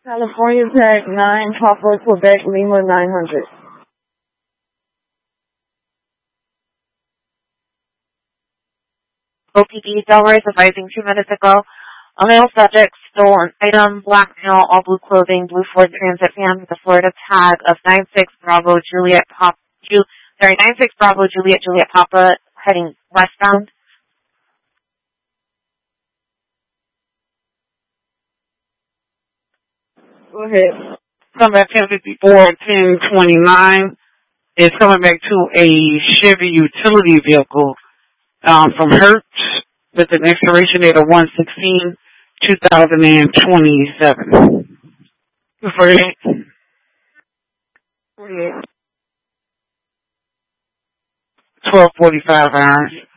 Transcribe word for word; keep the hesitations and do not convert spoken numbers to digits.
California Tech nine, Papa, Quebec, Lima nine hundred. O P D, Delray advising two minutes ago. A male subject stole an item, black male, all blue clothing, blue Ford Transit van with a Florida tag of nine six Bravo Juliet Pop, Ju, sorry, nine six Bravo Juliet Juliet Papa, heading westbound. Go ahead. Come at ten fifty-four and ten twenty-nine. It's coming back to a Chevy utility vehicle um, from Hertz with an expiration date of one sixteen twenty twenty-seven. forty-eight. forty-eight. twelve forty-five hours.